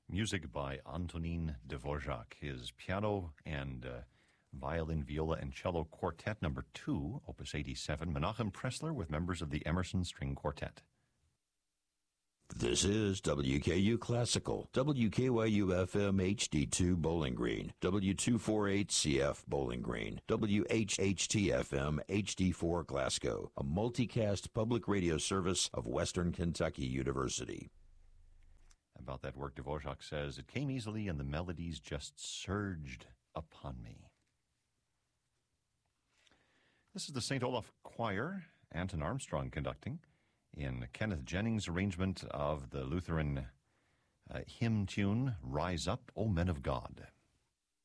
Music by Antonín Dvořák. His piano and violin, viola, and cello quartet number 2, opus 87, Menachem Pressler with members of the Emerson String Quartet. This is WKU Classical, WKYU-FM HD2 Bowling Green, W248CF Bowling Green, WHHT-FM HD4 Glasgow, a multicast public radio service of Western Kentucky University. About that work, Dvořák says, "It came easily and the melodies just surged upon me." This is the St. Olaf Choir, Anton Armstrong conducting, in Kenneth Jennings' arrangement of the Lutheran hymn tune, "Rise Up, O Men of God."